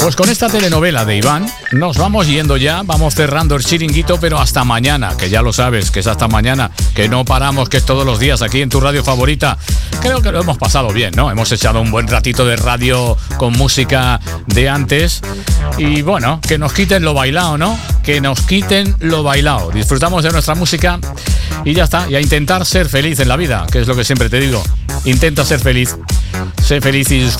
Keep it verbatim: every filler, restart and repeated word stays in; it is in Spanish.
Pues con esta telenovela de Iván nos vamos yendo ya, vamos cerrando el chiringuito, pero hasta mañana, que ya lo sabes, que es hasta mañana, que no paramos, que es todos los días aquí en tu radio favorita. Creo que lo hemos pasado bien, ¿no? Hemos echado un buen ratito de radio con música de antes y bueno, que nos quiten lo bailado, ¿no? Que nos quiten lo bailado. Disfrutamos de nuestra música y ya está, y a intentar ser feliz en la vida, que es lo que siempre te digo. Intenta ser feliz, sé feliz y disfruta.